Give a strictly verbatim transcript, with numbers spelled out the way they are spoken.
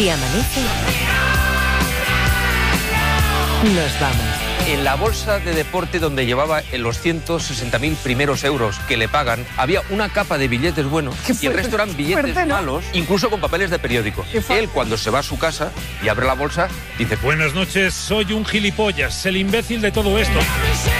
Y amanece. Nos vamos. En la bolsa de deporte donde llevaba en los ciento sesenta mil primeros euros que le pagan, había una capa de billetes buenos y el resto eran billetes fuerte, ¿no? malos, incluso con papeles de periódico. Él, cuando se va a su casa y abre la bolsa, dice: buenas noches, soy un gilipollas, el imbécil de todo esto.